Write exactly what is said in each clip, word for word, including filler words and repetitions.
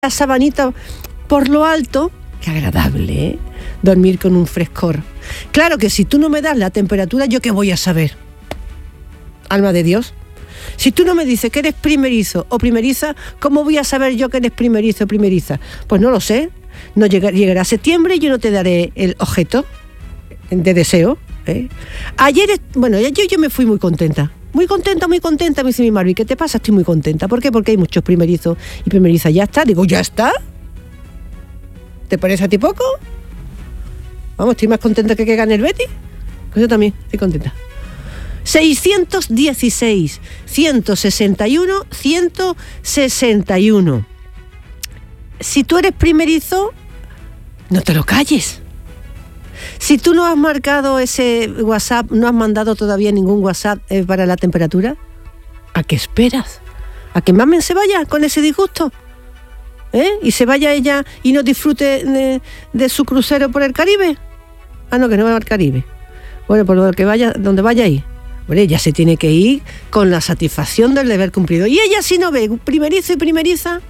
la sabanita por lo alto. Qué agradable, ¿eh? Dormir con un frescor. Claro que si tú no me das la temperatura, ¿yo qué voy a saber? Alma de Dios. Si tú no me dices que eres primerizo o primeriza, ¿cómo voy a saber yo que eres primerizo o primeriza? Pues no lo sé. No llegará, llegará septiembre y yo no te daré el objeto de deseo, ¿eh? Ayer, bueno, yo, yo me fui muy contenta. Muy contenta, muy contenta, me dice mi Marvi. ¿Qué te pasa? Estoy muy contenta. ¿Por qué? Porque hay muchos primerizos y primerizas. ¿Ya está? Digo, ¿ya está? ¿Te parece a ti poco? Vamos, estoy más contenta que que gane el Betis. Pues yo también estoy contenta. seiscientos dieciséis, ciento sesenta y uno, ciento sesenta y uno. Si tú eres primerizo, no te lo calles. Si tú no has marcado ese WhatsApp, no has mandado todavía ningún WhatsApp eh, para la temperatura, ¿a qué esperas? ¿A que Mamen se vaya con ese disgusto? ¿Eh? ¿Y se vaya ella y no disfrute de, de su crucero por el Caribe? Ah, no, que no va al Caribe. Bueno, por lo que vaya, donde vaya ahí. Bueno, ella se tiene que ir con la satisfacción del deber cumplido. Y ella, si no ve primerizo y primeriza,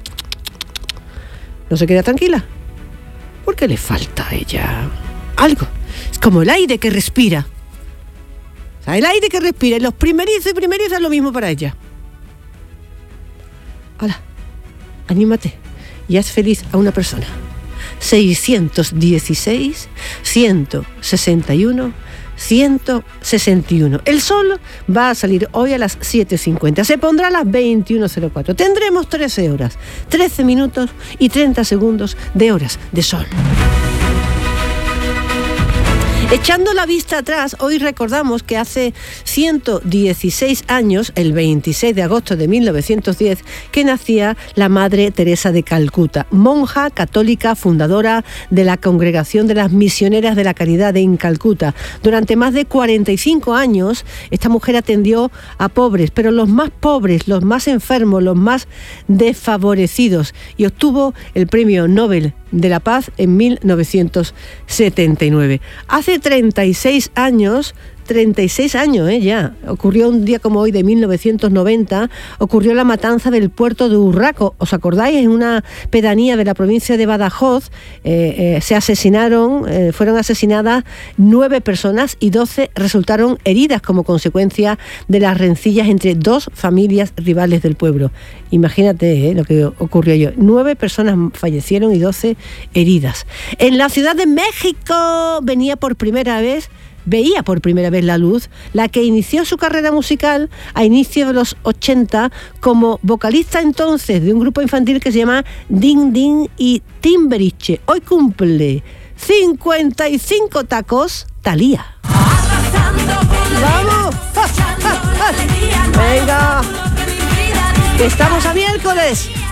no se queda tranquila. Porque le falta a ella algo. Es como el aire que respira. O sea, el aire que respira. Y los primerizos y primerizas es lo mismo para ella. Hala, anímate y haz feliz a una persona. seiscientos dieciséis, ciento sesenta y uno, ciento sesenta y uno. El sol va a salir hoy a las siete cincuenta. Se pondrá a las veintiuno cero cuatro. Tendremos trece horas, trece minutos y treinta segundos de horas de sol. Echando la vista atrás, hoy recordamos que hace ciento dieciséis años, el veintiséis de agosto de mil novecientos diez, que nacía la Madre Teresa de Calcuta, monja católica fundadora de la Congregación de las Misioneras de la Caridad en Calcuta. Durante más de cuarenta y cinco años, esta mujer atendió a pobres, pero los más pobres, los más enfermos, los más desfavorecidos, y obtuvo el Premio Nobel de la Paz en mil novecientos setenta y nueve. Hace treinta y seis años, treinta y seis años eh, ya, ocurrió un día como hoy de mil novecientos noventa, ocurrió la matanza del puerto de Urraco. ¿Os acordáis? En una pedanía de la provincia de Badajoz eh, eh, se asesinaron, eh, fueron asesinadas nueve personas y doce resultaron heridas como consecuencia de las rencillas entre dos familias rivales del pueblo. Imagínate eh, lo que ocurrió allí. Nueve personas fallecieron y doce heridas. En la Ciudad de México venía por primera vez Veía por primera vez la luz la que inició su carrera musical a inicios de los ochenta como vocalista entonces de un grupo infantil que se llama Ding Ding y Timberiche. Hoy cumple cincuenta y cinco tacos Thalía. ¡Vamos! ¡Ja, ja, ja! ¡Venga! ¡Que estamos a miércoles!